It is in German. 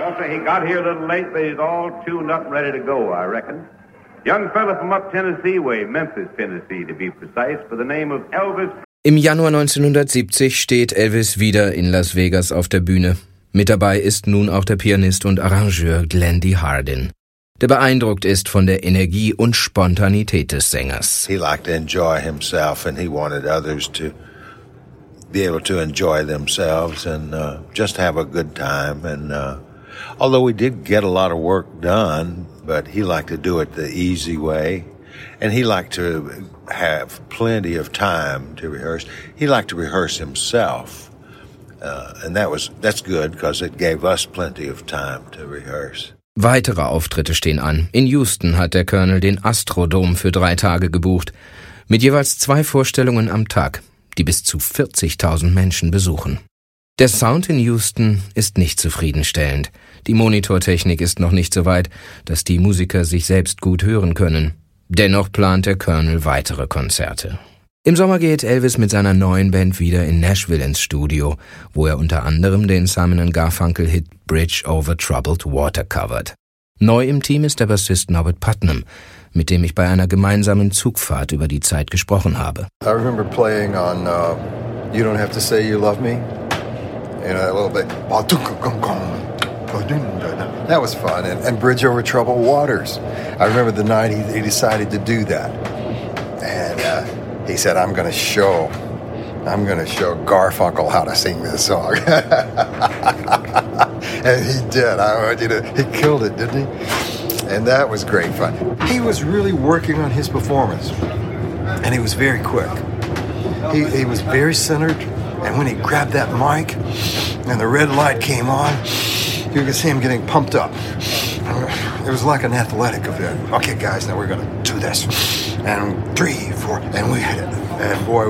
Well, sir, he got here a little late, but he's all tuned up and ready to go, I reckon. Young fella from up Tennessee way, Memphis, Tennessee, to be precise, by the name of Elvis. Im Januar 1970 steht Elvis wieder in Las Vegas auf der Bühne. Mit dabei ist nun auch der Pianist und Arrangeur Glenn D. Hardin, der beeindruckt ist von der Energie und Spontanität des Sängers. He liked to enjoy himself and he wanted others to be able to enjoy themselves and just have a good time. And although we did get a lot of work done, but he liked to do it the easy way. And he liked to have plenty of time to rehearse. He liked to rehearse himself. And that's good because it gave us plenty of time to rehearse. Weitere Auftritte stehen an. In Houston hat der Colonel den Astrodome für 3 Tage gebucht. Mit jeweils 2 Vorstellungen am Tag, die bis zu 40.000 Menschen besuchen. Der Sound in Houston ist nicht zufriedenstellend. Die Monitortechnik ist noch nicht so weit, dass die Musiker sich selbst gut hören können. Dennoch plant der Colonel weitere Konzerte. Im Sommer geht Elvis mit seiner neuen Band wieder in Nashville ins Studio, wo er unter anderem den Simon & Garfunkel-Hit Bridge Over Troubled Water covert. Neu im Team ist der Bassist Norbert Putnam, mit dem ich bei einer gemeinsamen Zugfahrt über die Zeit gesprochen habe. I remember playing on You Don't Have to Say You Love Me, and a little bit. That was fun, and Bridge Over Troubled Waters. I remember the night he decided to do that, and he said, I'm going to show Garfunkel how to sing this song. And he did. He killed it, didn't he? And that was great fun. He was really working on his performance, and he was very quick. He was very centered, and when he grabbed that mic and the red light came on, you could see him getting pumped up. It was like an athletic event. Okay, guys, now we're going to do this. And 3, 4, and we hit it. And boy,